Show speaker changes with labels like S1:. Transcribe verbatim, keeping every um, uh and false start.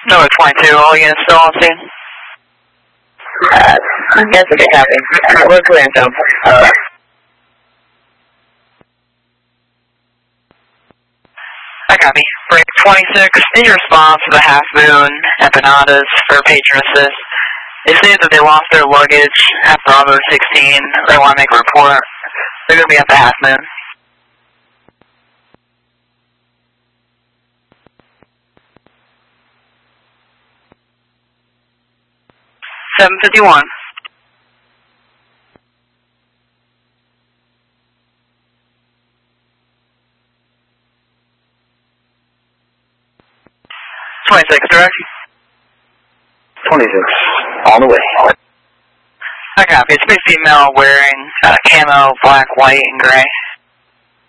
S1: Number twenty-two, all units still on scene?
S2: Uh, yes, okay, copy. We're clear, so. Uh,
S1: I copy. Break twenty-six, in response to the Half Moon empanadas for patron assist. They say that they lost their luggage at Bravo sixteen. They want to make a report. They're going to be at the Half Moon. seven fifty-one. twenty-six, direct.
S2: twenty-six, on the way.
S1: I copy. It's a female wearing uh, camo, black, white, and gray.